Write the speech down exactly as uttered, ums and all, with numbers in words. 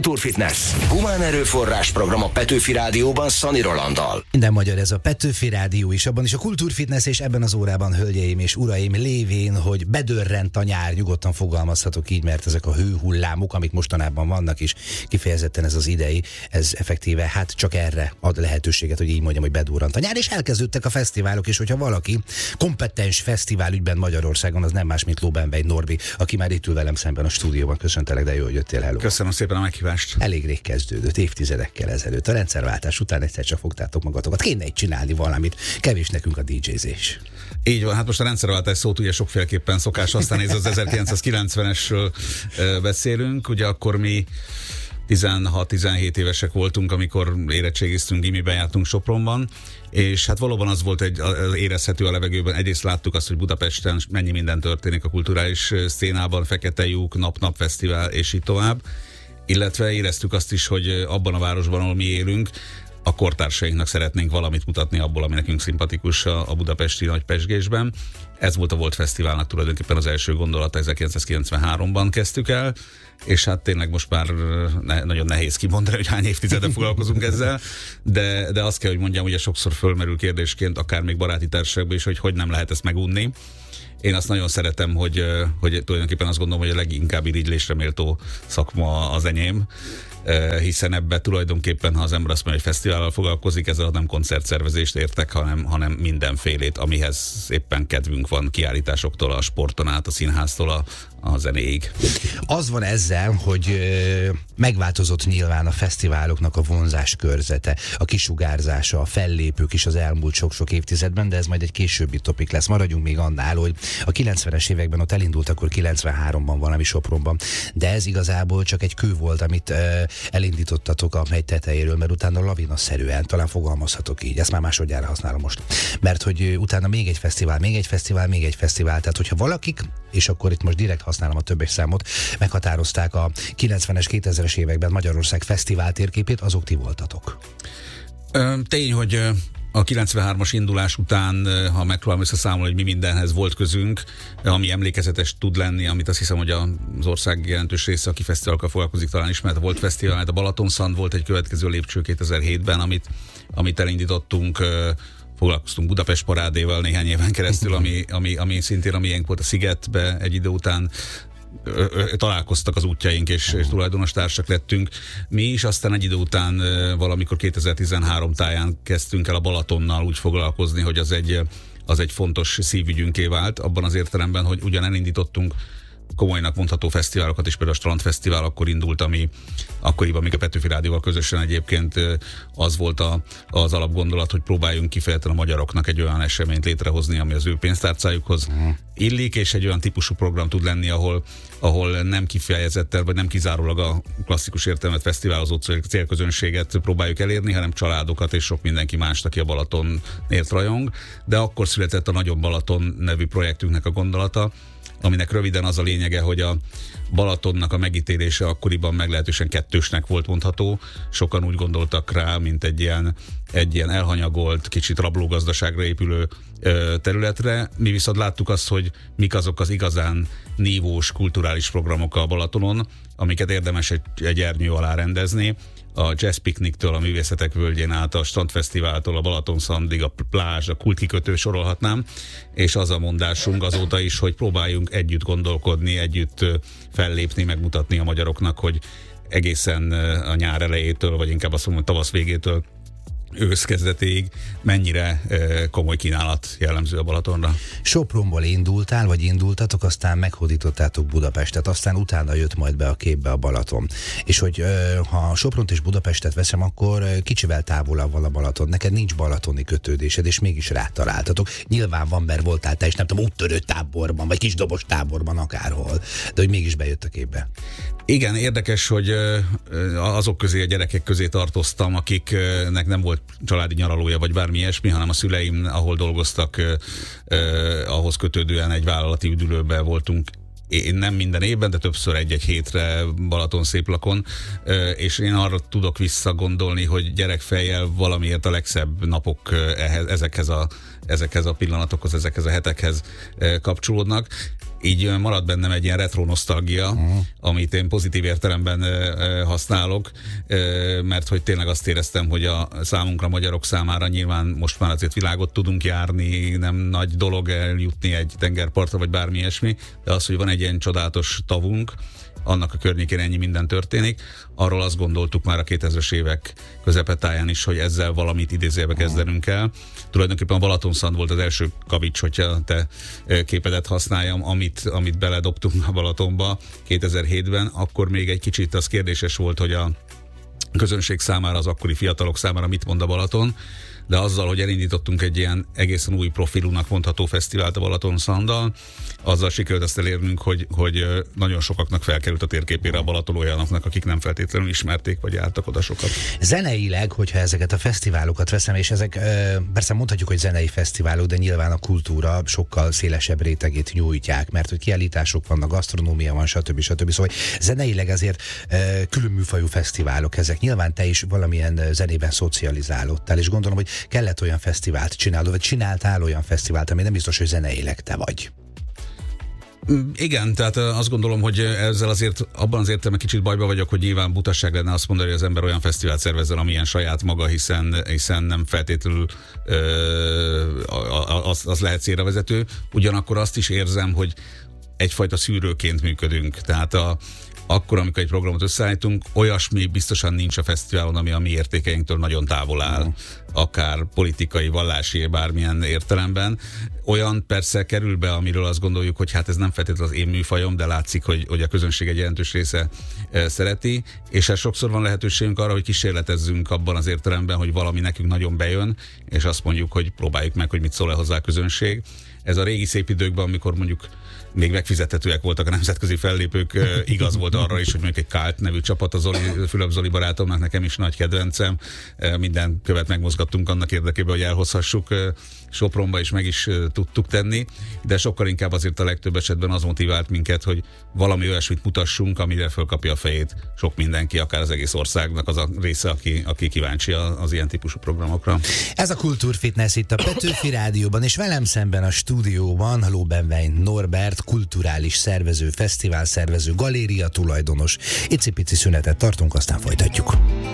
Kultúrfitness. Humán erőforrás program a Petőfi Rádióban Szani Rolanddal. Minden magyar ez a Petőfi Rádió is, abban is a Kultúrfitness, és ebben az órában, hölgyeim és uraim, lévén, hogy bedörrent a nyár, nyugodtan fogalmazhatok így, mert ezek a hőhullámok, amik mostanában vannak is, kifejezetten ez az idei, ez effektíve hát csak erre ad lehetőséget, hogy így mondjam, hogy bedurrant a nyár, és elkezdődtek a fesztiválok, és hogyha valaki kompetens fesztiválügyben Magyarországon, az nem más, mint Lóbenvein Norbi, aki már itt ül velem szemben a stúdióban. Köszöntelek, de jó, hogy jöttél, hello. Köszönöm szépen a meghívást. Elég rég kezdődött, évtizedekkel ezelőtt. A rendszerváltás után egyszer csak fogtátok magatokat. Kéne egy csinálni valamit. Kevés nekünk a dé jézés. Így van, hát most a rendszerváltás szót ugye sokféleképpen szokás használni, ez az ezerkilencszázkilencvenesről beszélünk. Ugye akkor mi tizenhat-tizenhét évesek voltunk, amikor érettségiztünk, gimiben jártunk Sopronban, és hát valóban az volt egy az érezhető a levegőben. Egyrészt láttuk azt, hogy Budapesten mennyi minden történik a kulturális szcénában, Fekete lyuk, Nap-Nap Fesztivál, és így tovább. Illetve éreztük azt is, hogy abban a városban, ahol mi élünk, a kortársainknak szeretnénk valamit mutatni abból, ami nekünk szimpatikus a, a budapesti nagy pezsgésben. Ez volt a Volt Fesztiválnak tulajdonképpen az első gondolata, ezerkilencszázkilencvenháromban kezdtük el, és hát tényleg most már ne, nagyon nehéz kimondani, hogy hány évtizede foglalkozunk ezzel, de, de azt kell, hogy mondjam, ugye sokszor fölmerül kérdésként, akár még baráti társaságban is, hogy hogy nem lehet ezt megunni. Én azt nagyon szeretem, hogy, hogy tulajdonképpen azt gondolom, hogy a leginkább irigylésre méltó szakma az enyém, hiszen ebben tulajdonképpen, ha az ember azt mondja, hogy fesztivállal foglalkozik, ezzel nem koncertszervezést értek, hanem, hanem mindenfélét, amihez éppen kedvünk van, kiállításoktól, a sporton át, a színháztól a, a zenéig. Az van ezzel, hogy ö, megváltozott nyilván a fesztiváloknak a vonzás körzete, a kisugárzása, a fellépők is az elmúlt sok-sok évtizedben, de ez majd egy későbbi topik lesz. Maradjunk még annál, hogy a kilencvenes években ott elindult, akkor kilencvenháromban valami Sopronban, de ez igazából csak egy kő volt, amit ö, elindítottatok a megy tetejéről, mert utána lavinaszerűen, talán fogalmazhatok így, ezt már másodjára használom most, mert hogy utána még egy fesztivál, még egy fesztivál, még egy fesztivál, tehát hogyha valakik, és akkor itt most direkt használom a többes számot, meghatározták a kilencvenes, kétezres években Magyarország fesztivál térképét, azok ti voltatok. Tény, hogy a kilencvenhármas indulás után, ha megpróbálom összeszámolni, hogy mi mindenhez volt közünk, ami emlékezetes tud lenni, amit azt hiszem, hogy az ország jelentős része, aki fesztiválokkal foglalkozik, talán ismert, volt fesztivál, mert a Balatonszand volt egy következő lépcső kétezer-hétben, amit, amit elindítottunk, foglalkoztunk Budapest parádéval néhány éven keresztül, ami, ami, ami szintén a miénk volt a Szigetbe egy idő után. Ö, ö, találkoztak az útjaink, és, és tulajdonos társak lettünk. Mi is aztán egy idő után valamikor kétezer-tizenhárom táján kezdtünk el a Balatonnal úgy foglalkozni, hogy az egy, az egy fontos szívügyünké vált, abban az értelemben, hogy ugyan elindítottunk komolynak mondható fesztiválokat is, például a Strandfesztivál akkor indult, ami akkoriban még a Petőfi Rádióval közösen egyébként az volt a, az alapgondolat, hogy próbáljunk kifejezetten a magyaroknak egy olyan eseményt létrehozni, ami az ő pénztárcájukhoz illik, és egy olyan típusú program tud lenni, ahol, ahol nem kifejezetten, vagy nem kizárólag a klasszikus értelmet fesztiválozó célközönséget próbáljuk elérni, hanem családokat és sok mindenki mást, aki a Balatonért rajong. De akkor született a Nagyobb Balaton nevű projektünknek a gondolata, aminek röviden az a lényege, hogy a Balatonnak a megítélése akkoriban meglehetősen kettősnek volt mondható. Sokan úgy gondoltak rá, mint egy ilyen, egy ilyen elhanyagolt, kicsit rablógazdaságra épülő ö, területre. Mi viszont láttuk azt, hogy mik azok az igazán nívós kulturális programok a Balatonon, amiket érdemes egy, egy ernyő alá rendezni. A Jazz Picnic-től, a Művészetek Völgyén át, a Strandfesztiváltól, a Balatonszandig, a plázs, a kultkikötő, sorolhatnám, és az a mondásunk azóta is, hogy próbáljunk együtt gondolkodni, együtt fellépni, megmutatni a magyaroknak, hogy egészen a nyár elejétől, vagy inkább azt mondom, tavasz végétől ősz kezdetéig mennyire e, komoly kínálat jellemző a Balatonra. Sopronból indultál, vagy indultatok, aztán meghódítottátok Budapestet, aztán utána jött majd be a képbe a Balaton. És hogy e, ha Sopront és Budapestet veszem, akkor kicsivel távolabb van a Balaton. Neked nincs balatoni kötődésed, és mégis rátaláltatok. Nyilván van, mert voltál te is, nem tudom, úttörő táborban, vagy kisdobos táborban, akárhol. De hogy mégis bejött a képbe. Igen, érdekes, hogy azok közé, a gyerekek közé tartoztam, akiknek nem volt családi nyaralója, vagy bármi ilyesmi, hanem a szüleim, ahol dolgoztak, eh, eh, ahhoz kötődően egy vállalati üdülőben voltunk. Én nem minden évben, de többször egy-egy hétre Balaton széplakon, és én arra tudok visszagondolni, hogy gyerekfejjel valamiért a legszebb napok ehhez, ezekhez a ezekhez a pillanatokhoz, ezekhez a hetekhez kapcsolódnak. Így marad bennem egy ilyen retro nosztalgia, uh-huh. amit én pozitív értelemben uh, használok, uh, mert hogy tényleg azt éreztem, hogy a számunkra, magyarok számára nyilván most már azért világot tudunk járni, nem nagy dolog eljutni egy tengerpartra, vagy bármi ilyesmi, de az, hogy van egy ilyen csodálatos tavunk, annak a környékén ennyi minden történik, arról azt gondoltuk már a kétezres évek közepetáján is, hogy ezzel valamit idézőjelbe kezdenünk el. Tulajdonképpen a Balatonszand volt az első kavics, hogyha te képedet használjam, amit, amit beledobtunk a Balatonba kétezer-hétben, akkor még egy kicsit az kérdéses volt, hogy a közönség számára, az akkori fiatalok számára mit mond a Balaton, de azzal, hogy elindítottunk egy ilyen egészen új profilúnak mondható fesztivált a Balatonszanddal, azzal sikerült azt elérnünk, hogy, hogy nagyon sokaknak felkerült a térképére a Balaton olyanoknak, akik nem feltétlenül ismerték, vagy álltak oda sokat. Zeneileg, hogyha ezeket a fesztiválokat veszem, és ezek persze mondhatjuk, hogy zenei fesztiválok, de nyilván a kultúra sokkal szélesebb rétegét nyújtják, mert hogy kiállítások vannak, gasztronómia van, stb. stb. Szóval zeneileg azért külön műfajú fesztiválok ezek. Nyilván te is valamilyen zenében szocializálódtál, és gondolom, hogy kellett olyan fesztivált csinálni, vagy csináltál olyan fesztivált, ami nem biztos, hogy zeneileg te vagy. Igen, tehát azt gondolom, hogy ezzel azért abban az értelemben kicsit bajba vagyok, hogy nyilván butasság lenne azt mondani, hogy az ember olyan fesztivált szervezzen, amilyen saját maga, hiszen, hiszen nem feltétlenül ö, az, az lehet célra vezető. Ugyanakkor azt is érzem, hogy egyfajta szűrőként működünk. Tehát a akkor, amikor egy programot összeállítunk, olyasmi biztosan nincs a fesztiválon, ami a mi értékeinktől nagyon távol áll, akár politikai, vallási, bármilyen értelemben. Olyan persze kerül be, amiről azt gondoljuk, hogy hát ez nem feltétlenül az én műfajom, de látszik, hogy, hogy a közönség egy jelentős része e, szereti, és hát sokszor van lehetőségünk arra, hogy kísérletezzünk abban az értelemben, hogy valami nekünk nagyon bejön, és azt mondjuk, hogy próbáljuk meg, hogy mit szól-e hozzá a közönség. Ez a régi szép időkben, amikor mondjuk még megfizethetőek voltak a nemzetközi fellépők, igaz volt arra is, hogy mondjuk egy Kált nevű csapat, a Zoli, Fülöp Zoli barátomnak, nekem is nagy kedvencem, minden követ megmozgattunk annak érdekében, hogy elhozhassuk Sopronba, és meg is tudtuk tenni, de sokkal inkább azért a legtöbb esetben az motivált minket, hogy valami olyasmit mutassunk, amire fölkapja a fejét sok mindenki, akár az egész országnak az a része, aki, aki kíváncsi az ilyen típusú programokra. Ez a Kultúrfitness itt a Petőfi Rádióban, és velem szemben a stúdióban Lóbenvein Norbert, kulturális szervező, fesztivál szervező, galéria tulajdonos. Icipici szünetet tartunk, aztán folytatjuk.